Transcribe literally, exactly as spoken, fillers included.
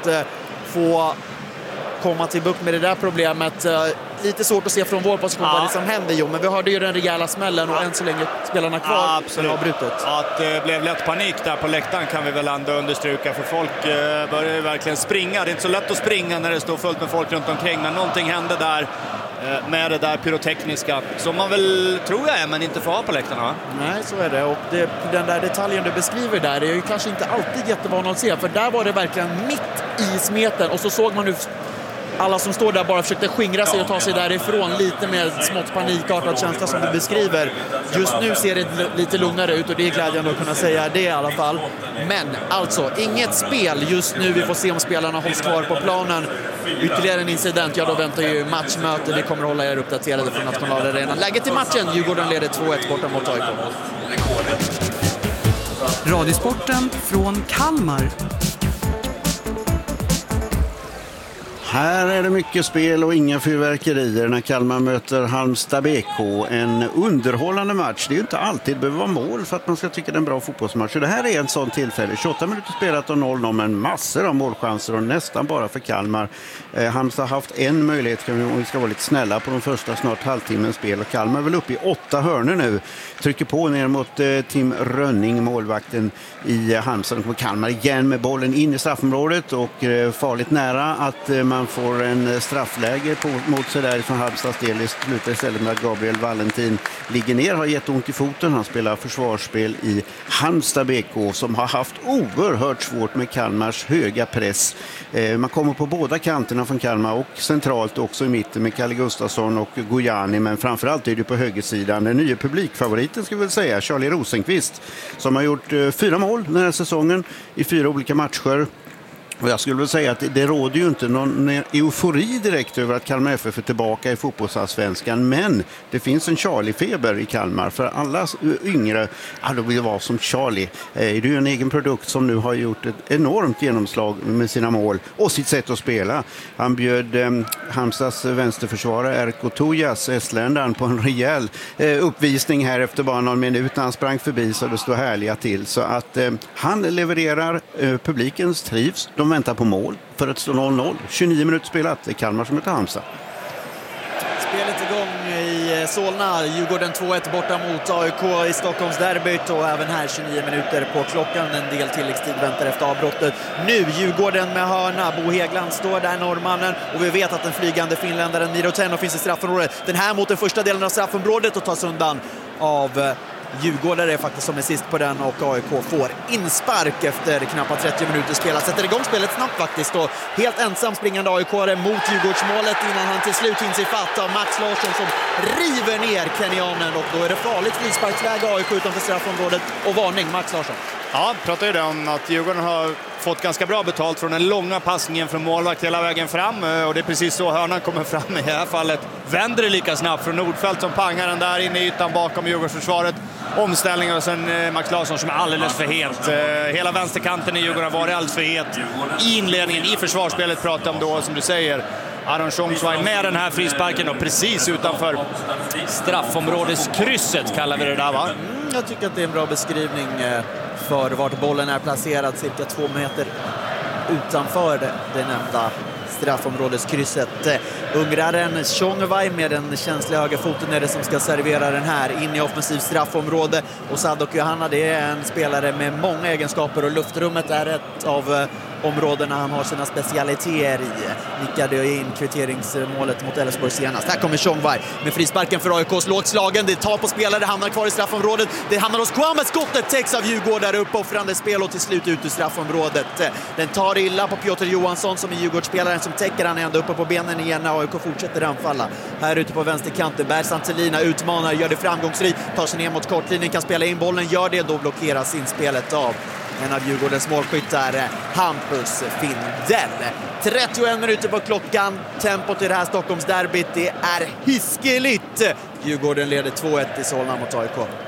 eh, få komma till bukt med det där problemet. Eh, lite svårt att se från vår position ja. vad det som händer, jo, men vi hörde ju den rejäla smällen och ja. än så länge spelarna kvar ja, absolut. avbrutet. Ja, att det blev lätt panik där på läktaren kan vi väl ändå understryka, för folk eh, börjar ju verkligen springa. Det är inte så lätt att springa när det står fullt med folk runt omkring, men någonting hände där eh, med det där pyrotekniska som man väl tror jag är, men inte får ha på läktarna, va? Nej, så är det. Och det, den där detaljen du beskriver där är ju kanske inte alltid jättevan att se, för där var det verkligen mitt i smeten och så såg man nu alla som står där bara försökte skingra sig och ta sig därifrån, lite mer smått panikartad känsla som du beskriver. Just nu ser det lite lugnare ut och det är glädjande att kunna säga det i alla fall. Men alltså, inget spel just nu. Vi får se om spelarna hålls kvar på planen. Ytterligare en incident, ja då väntar ju matchmöte. Vi kommer hålla er uppdaterade från nationalarenan. Läget i matchen, Djurgården leder två ett borta mot A I K. Radiosporten från Kalmar. Här är det mycket spel och inga fyrverkerier när Kalmar möter Halmstad B K. En underhållande match. Det är ju inte alltid behöver vara mål för att man ska tycka det är en bra fotbollsmatch. Så det här är en sån tillfälle. tjugoåtta minuter spelat och noll noll, men massor av målchanser och nästan bara för Kalmar. Eh, Halmstad har haft en möjlighet, om vi ska vara lite snälla, på de första snart halvtimmen spel. Och Kalmar är väl uppe i åtta hörnor nu. Trycker på ner mot eh, Tim Rönning, målvakten i eh, Halmstad. Och Kalmar igen med bollen in i straffområdet och eh, farligt nära att eh, man får en straffläge på, mot sig där från Halmstads del. Det slutar istället med att Gabriel Valentin ligger ner, har jätteont i foten. Han spelar försvarsspel i Halmstad B K som har haft oerhört svårt med Kalmars höga press. Eh, man kommer på båda kanterna från Kalmar och centralt också i mitten med Kalle Gustafsson och Gojani, men framförallt är det på högersidan den nya publikfavoriten ska vi väl säga, Charlie Rosenqvist, som har gjort eh, fyra mål den här säsongen i fyra olika matcher. Och jag skulle väl säga att det råder ju inte någon eufori direkt över att Kalmar F F är tillbaka i fotbollsallsvenskan, men det finns en Charlie-feber i Kalmar för alla yngre. Ja, då vill det vara som Charlie. Det är ju en egen produkt som nu har gjort ett enormt genomslag med sina mål och sitt sätt att spela. Han bjöd eh, Halmstads vänsterförsvarare Erko Tojas, estländaren, på en rejäl eh, uppvisning här efter bara någon minut när han sprang förbi så det stod härliga till. Så att eh, han levererar, eh, publikens trivs. De väntar på mål för att stå noll noll. tjugonio minuter spelat. Det är Kalmar som heter Halmstad. Spelet igång i Solna. Djurgården två ett borta mot A I K i Stockholms derbyt och även här tjugonio minuter på klockan. En del tilläggstid väntar efter avbrottet. Nu Djurgården med hörna. Bo Hegland står där, norrmannen, och vi vet att den flygande finländaren Miro Tenno finns i straffområdet. Den här mot den första delen av straffområdet och tas undan av Djurgårdare är faktiskt som är sist på den och A I K får inspark efter knappt trettio minuter spelat. Sätter igång spelet snabbt faktiskt och helt ensam springande A I K-are mot Djurgårdsmålet innan han till slut hinns i fatt av Max Larsson som river ner kenyanen, och då är det farligt frisparksläge A I K utanför straffområdet och varning Max Larsson. Ja, pratar ju om att Djurgården har fått ganska bra betalt från den långa passningen från målvakt hela vägen fram, och det är precis så hörnan kommer fram i det här fallet. Vänder det lika snabbt från Nordfeldt som pangar den där inne i ytan bakom Djurgårdsförsvaret. Omställningar och sen Max Larsson som är alldeles för het. Hela vänsterkanten i Djurgården var alldeles för het. I inledningen, i försvarsspelet pratar om då, som du säger, Aron Tjongsvaj med den här frisparken och precis utanför straffområdeskrysset kallar vi det där, va? Mm, jag tycker att det är en bra beskrivning för vart bollen är placerad, cirka två meter utanför det, det nämnda straffområdeskrysset. Ungraren Tjongvaj med den känsliga högerfoten är det som ska servera den här in i offensiv straffområde, och Sadok Johanna, det är en spelare med många egenskaper och luftrummet är ett av områdena han har sina specialiteter i. Nickade in kvitteringsmålet mot Elfsborg senast. Här kommer Tjongvaj med frisparken för A I K:s lågt slagen. Det tar på spelare, hamnar kvar i straffområdet. Det hamnar hos Kwame, skottet täcks av Djurgårdare, uppoffrande spel och till slut ut ur straffområdet. Den tar illa på Piotr Johansson som är Djurgårdsspelaren som täcker. Han är ändå uppe på benen igen när A I K fortsätter anfalla. Här ute på vänsterkanten, Bersantelina utmanar, gör det framgångsrikt, tar sig ner mot kortlinjen, kan spela in bollen, gör det, då blockeras inspelet av en av Djurgårdens målskyttar, Hampus Findell. trettioen minuter på klockan. Tempot i det här Stockholms derbyt, det är hiskeligt. Djurgården leder två ett i Solna mot A I K.